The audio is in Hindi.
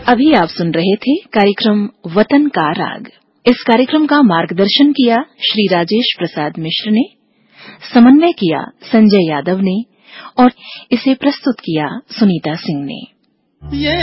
अभी आप सुन रहे थे कार्यक्रम वतन का राग। इस कार्यक्रम का मार्गदर्शन किया श्री राजेश प्रसाद मिश्र ने, समन्वय किया संजय यादव ने और इसे प्रस्तुत किया सुनीता सिंह ने।